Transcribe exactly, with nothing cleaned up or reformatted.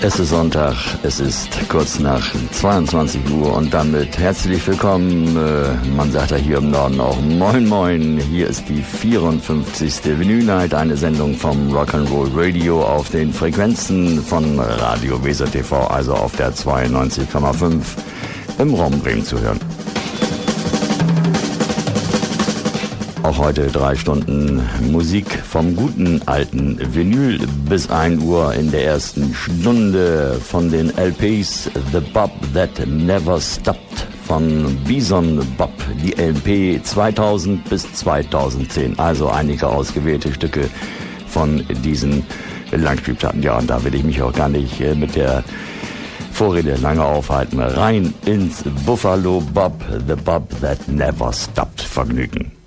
Es ist Sonntag, es ist kurz nach zweiundzwanzig Uhr und damit herzlich willkommen. Man sagt ja hier im Norden auch Moin Moin. Hier ist die vierundfünfzigste Vinyl Night, eine Sendung vom Rock'n'Roll Radio auf den Frequenzen von Radio Weser T V, also auf der zweiundneunzig Komma fünf im Raum Bremen zu hören. Auch heute drei Stunden Musik vom guten alten Vinyl bis ein Uhr in der ersten Stunde von den L Ps The Bob That Never Stopped von Bison Bob, die L P zweitausend bis zweitausendzehn, also einige ausgewählte Stücke von diesen Langspielplatten. Ja, und da will ich mich auch gar nicht mit der Vorrede lange aufhalten. Rein ins Buffalo Bob, The Bob That Never Stopped Vergnügen.